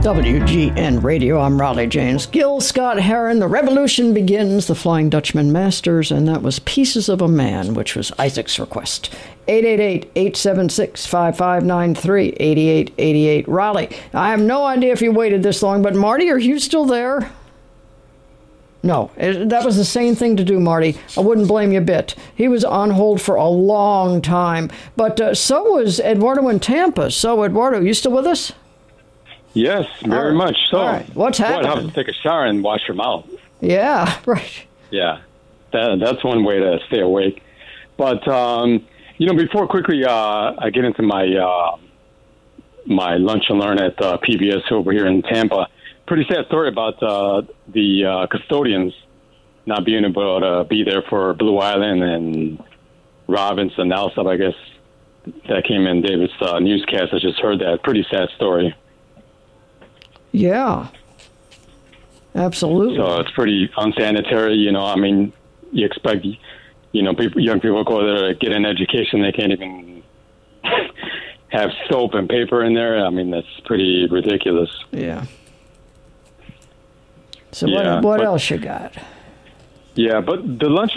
WGN Radio, I'm Raleigh James. Gil Scott-Heron, The Revolution Begins, The Flying Dutchman Masters, and that was Pieces of a Man, which was Isaac's request. 888-876-5593, 8888 Raleigh. I have no idea if you waited this long, but Marty, are you still there? No, that was the same thing to do, Marty. I wouldn't blame you a bit. He was on hold for a long time, but so was Eduardo in Tampa. So, Eduardo, you still with us? Yes, very much so. All right. What's happening? Have to take a shower and wash your mouth. Yeah, right. Yeah, that's one way to stay awake. But, before quickly I get into my my lunch and learn at PBS over here in Tampa, pretty sad story about the custodians not being able to be there for Blue Island and Robinson, Alsop, I guess, that came in David's newscast. I just heard that. Pretty sad story. Yeah, absolutely. So it's pretty unsanitary, you expect, young people go there to get an education. They can't even have soap and paper in there. I mean, that's pretty ridiculous. Yeah. So what else you got? Yeah, but the lunch